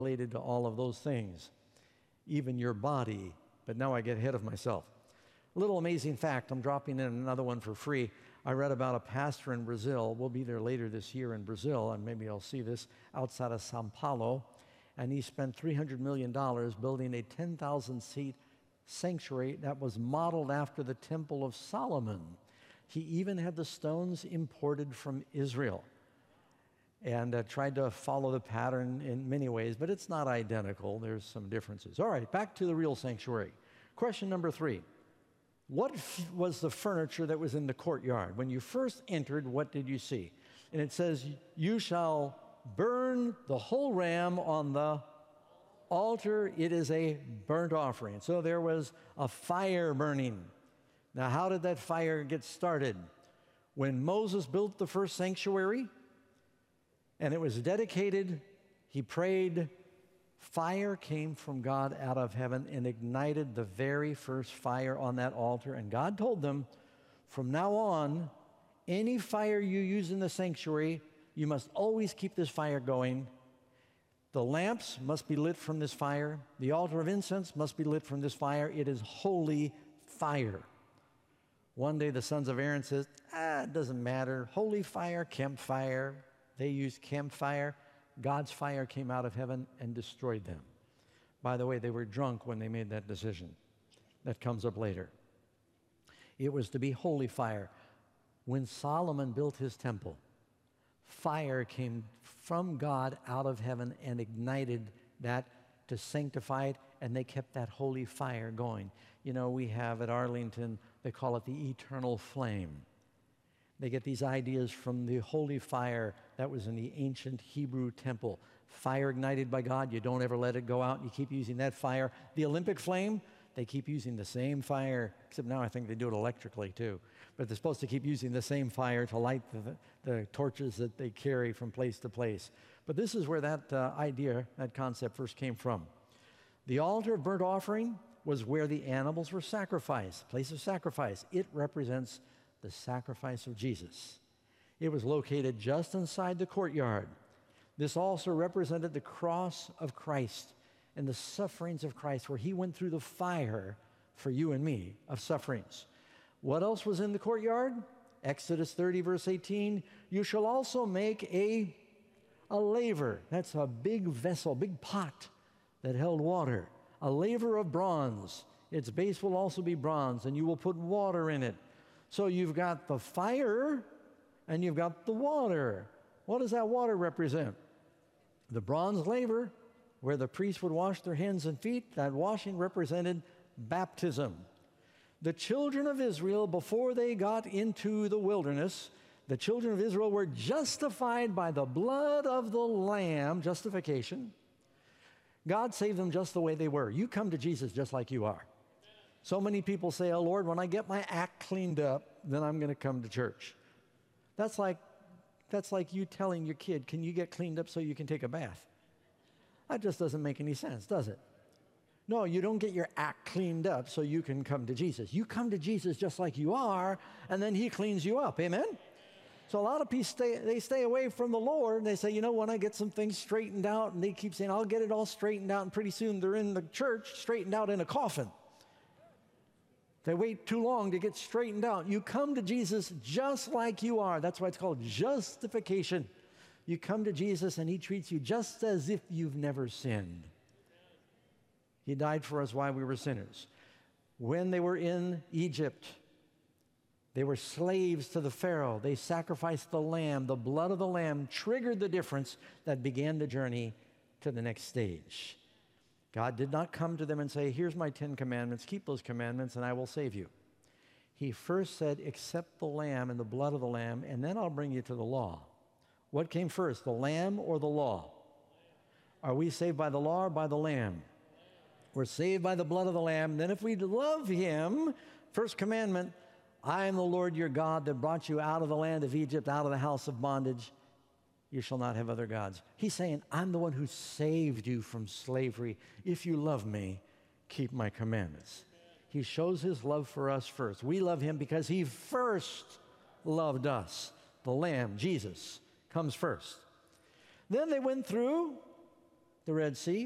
related to all of those things, even your body. But now I get ahead of myself. A little amazing fact, I'm dropping in another one for free. I read about a pastor in Brazil. We'll be there later this year in Brazil, and maybe I'll see this outside of Sao Paulo. And he spent $300 million building a 10,000-seat sanctuary that was modeled after the Temple of Solomon. He even had the stones imported from Israel and tried to follow the pattern in many ways, but it's not identical. There's some differences. All right, back to the real sanctuary. Question number 3. What was the furniture that was in the courtyard? When you first entered, what did you see? And it says, you shall burn the whole ram on the altar. It is a burnt offering. So there was a fire burning. Now, how did that fire get started? When Moses built the first sanctuary and it was dedicated, he prayed, fire came from God out of heaven and ignited the very first fire on that altar. And God told them, from now on, any fire you use in the sanctuary, you must always keep this fire going. The lamps must be lit from this fire. The altar of incense must be lit from this fire. It is holy fire. One day the sons of Aaron says, it doesn't matter. Holy fire, campfire. They used campfire. God's fire came out of heaven and destroyed them. By the way, they were drunk when they made that decision. That comes up later. It was to be holy fire. When Solomon built his temple, fire came from God out of heaven and ignited that to sanctify it, and they kept that holy fire going. You know, we have at Arlington, they call it the eternal flame. They get these ideas from the holy fire that was in the ancient Hebrew temple. Fire ignited by God, you don't ever let it go out. You keep using that fire. The Olympic flame, they keep using the same fire, except now I think they do it electrically too. But they're supposed to keep using the same fire to light the torches that they carry from place to place. But this is where that idea, that concept first came from. The altar of burnt offering was where the animals were sacrificed, place of sacrifice. It represents the sacrifice of Jesus. It was located just inside the courtyard. This also represented the cross of Christ and the sufferings of Christ, where he went through the fire for you and me of sufferings. What else was in the courtyard? Exodus 30, verse 18, you shall also make a laver. That's a big vessel, big pot that held water. A laver of bronze. Its base will also be bronze, and you will put water in it. So you've got the fire and you've got the water. What does that water represent? The bronze laver, where the priests would wash their hands and feet, that washing represented baptism. The children of Israel, before they got into the wilderness, the children of Israel were justified by the blood of the Lamb, justification. God saved them just the way they were. You come to Jesus just like you are. So many people say, oh Lord, when I get my act cleaned up, then I'm going to come to church. That's like you telling your kid, can you get cleaned up so you can take a bath? That just doesn't make any sense, does it? No, you don't get your act cleaned up so you can come to Jesus. You come to Jesus just like you are, and then he cleans you up. Amen? So a lot of people stay away from the Lord, and they say, you know, when I get some things straightened out, and they keep saying, I'll get it all straightened out, and pretty soon they're in the church straightened out in a coffin. They wait too long to get straightened out. You come to Jesus just like you are. That's why it's called justification. You come to Jesus and he treats you just as if you've never sinned. He died for us while we were sinners. When they were in Egypt, they were slaves to the Pharaoh. They sacrificed the lamb. The blood of the lamb triggered the difference that began the journey to the next stage. God did not come to them and say, here's my 10 commandments, keep those commandments, and I will save you. He first said, accept the lamb and the blood of the lamb, and then I'll bring you to the law. What came first, the lamb or the law? Are we saved by the law or by the lamb? We're saved by the blood of the lamb. Then if we love him, first commandment, I am the Lord your God that brought you out of the land of Egypt, out of the house of bondage. You shall not have other gods. He's saying, I'm the one who saved you from slavery. If you love me, keep my commandments. He shows his love for us first. We love him because he first loved us. The Lamb, Jesus, comes first. Then they went through the Red Sea.